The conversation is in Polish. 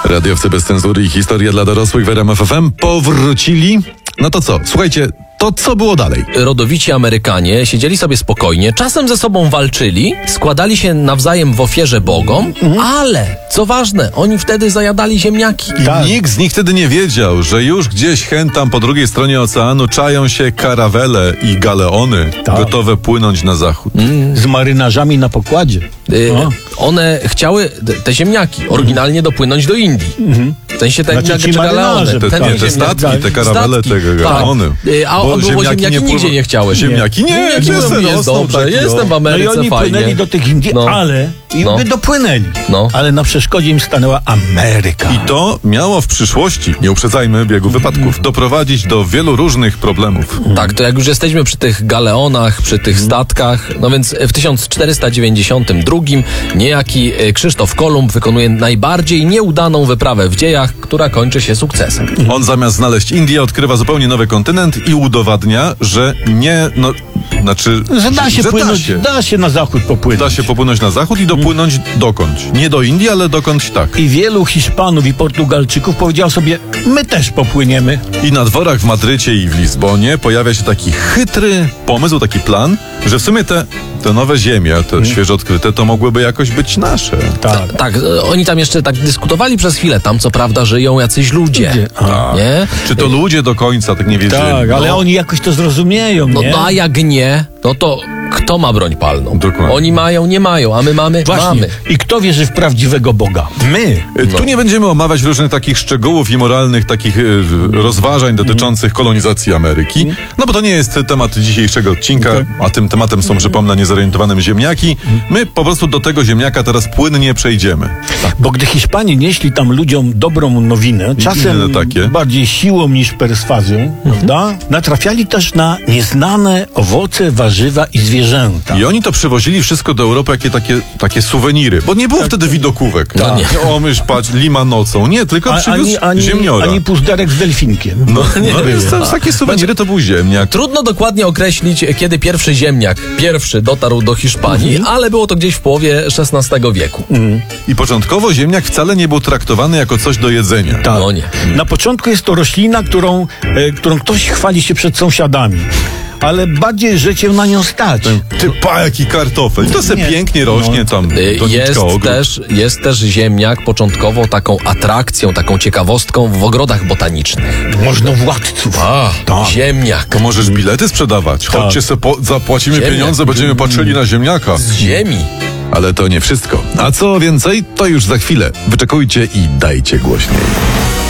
Radiowcy bez cenzury i historia dla dorosłych w RMF FM powrócili. No to co? Słuchajcie, to co było dalej? Rodowici Amerykanie siedzieli sobie spokojnie, czasem ze sobą walczyli, składali się nawzajem w ofierze bogom, ale, co ważne, oni wtedy zajadali ziemniaki. I nikt z nich wtedy nie wiedział, że już gdzieś tam po drugiej stronie oceanu czają się karawele i galeony gotowe płynąć na zachód. Z marynarzami na pokładzie. One chciały, te ziemniaki, oryginalnie dopłynąć do Indii. W sensie te galeony. Te statki, te karawele, te galeony. A ziemniaki nigdzie nie chciałeś. Ziemniaki nie, jest dobrze, jestem w Ameryce, no i oni fajnie. płynęli do tych Indii, ale by dopłynęli. Ale na przeszkodzie im stanęła Ameryka. I to miało w przyszłości, nie uprzedzajmy biegu wypadków, doprowadzić do wielu różnych problemów. Tak, to jak już jesteśmy przy tych galeonach, przy tych statkach, no więc w 1492 niejaki Krzysztof Kolumb wykonuje najbardziej nieudaną wyprawę w dziejach, która kończy się sukcesem. On zamiast znaleźć Indię, odkrywa zupełnie nowy kontynent i udowadnia, że nie, że da się na zachód popłynąć. Da się popłynąć na zachód i dopłynąć dokądś. Nie do Indii, ale dokądś tak. I wielu Hiszpanów i Portugalczyków powiedział sobie, my też popłyniemy. I na dworach w Madrycie i w Lizbonie pojawia się taki chytry pomysł, taki plan, że w sumie te nowe ziemie, te świeżo odkryte, to mogłyby jakoś być nasze. Tak, oni tam jeszcze tak dyskutowali przez chwilę. Tam co prawda żyją jacyś ludzie. Nie? Czy to ludzie do końca tak nie wiedzieli? Tak, ale oni jakoś to zrozumieją, nie? No a jak nie, no to kto ma broń palną? Dokładnie. Oni mają, nie mają, a my mamy. I kto wierzy w prawdziwego Boga? My. Tu nie będziemy omawiać różnych takich szczegółów i moralnych takich rozważań dotyczących kolonizacji Ameryki, no bo to nie jest temat dzisiejszego odcinka, a tym tematem są, przypomnę, niezorientowane ziemniaki. My po prostu do tego ziemniaka teraz płynnie przejdziemy. Bo gdy Hiszpanie nieśli tam ludziom dobrą nowinę, czasem bardziej siłą niż perswazją, prawda? Natrafiali też na nieznane owoce, warzywa i zwierzęta. I oni to przywozili wszystko do Europy, jakie takie suweniry, bo nie było wtedy widokówek. O, myś patrz, lima nocą. Nie, tylko przywiózł ziemniora. Ani puzderek z delfinkiem. Takie suweniry to był ziemniak. Trudno dokładnie określić, kiedy pierwszy ziemniak dotarł do Hiszpanii, ale było to gdzieś w połowie XVI wieku. I początkowo ziemniak wcale nie był traktowany jako coś do jedzenia. No nie. Na początku jest to roślina, którą ktoś chwali się przed sąsiadami. Ale bardziej, że cię na nią stać. Ty jaki kartofel. I to se pięknie rośnie tam. Jest też ziemniak początkowo taką atrakcją, taką ciekawostką w ogrodach botanicznych. Można władców. Ziemniak. To możesz bilety sprzedawać. Chodźcie zapłacimy pieniądze, będziemy patrzyli na ziemniaka. Z ziemi. Ale to nie wszystko. A co więcej, to już za chwilę. Wyczekujcie i dajcie głośniej.